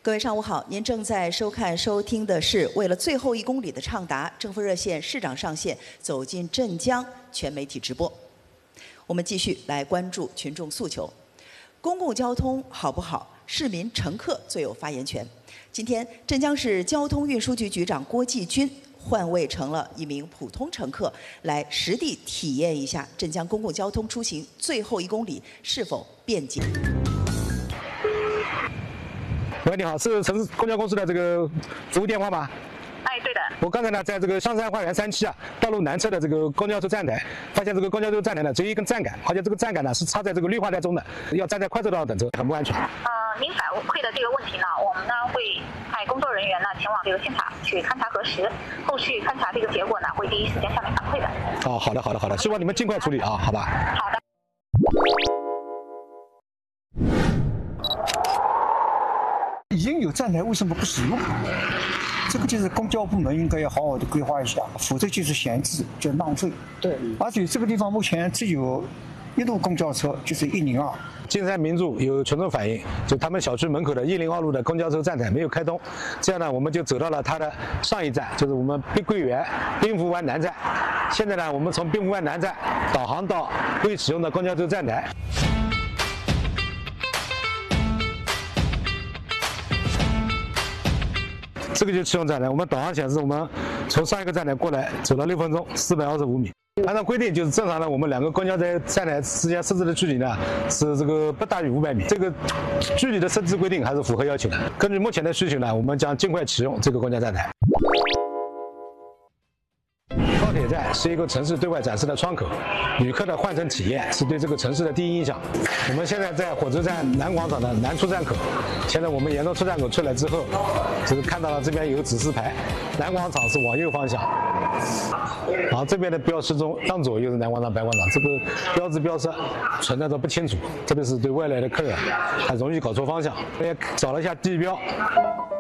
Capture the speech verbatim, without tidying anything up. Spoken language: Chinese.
各位上午好，您正在收看收听的是为了最后一公里的畅达政府热线市长上线走进镇江全媒体直播。我们继续来关注群众诉求，公共交通好不好，市民乘客最有发言权。今天，镇江市交通运输局局长郭继军换位成了一名普通乘客，来实地体验一下镇江公共交通出行最后一公里是否便捷。 喂，你好，是城市公交公司的这个服务电话吗？ 哎，对的。 我刚才呢，在这个香山花园三期啊，道路南侧的这个公交车站台，发现这个公交车站台呢只有一根站杆，而且这个站杆呢是插在这个绿化带中的，要站在快车道等车，很不安全。 呃，您反馈的这个问题呢，我们呢会派工作人员呢前往这个现场去勘查核实，后续勘查这个结果呢会第一时间向您反馈的。 哦，好的，好的，好的，希望你们尽快处理啊，好吧？ 好的。 已经有站台，为什么不使用？这个就是公交部门应该要好好的规划一下，否则就是闲置，就浪费。对，而且这个地方目前只有一路公交车，就是一零二。 金山名著有群众反映，就他们小区门口的一零二路的公交车站台没有开通，这样呢，我们就走到了它的上一站，就是我们碧桂园滨福湾南站。现在呢，我们从滨福湾南站导航到未使用的公交车站台。 这个就是启用站台，我们导航显示我们从上一个站台过来走了六分钟，四百二十五米。按照规定，就是正常的我们两个公交车站台之间设置的距离呢是这个不大于五百米。这个距离的设置规定还是符合要求的。根据目前的需求呢，我们将尽快启用这个公交站台。 高铁站是一个城市对外展示的窗口，旅客的换乘体验是对这个城市的第一印象。我们现在在火车站南广场的南出站口，现在我们沿着出站口出来之后，就是看到了这边有指示牌，南广场是往右方向，然后这边的标识中向左又是南广场、白广场，这个标志标识存在着不清楚，特别是对外来的客人，很容易搞错方向。我也找了一下地标。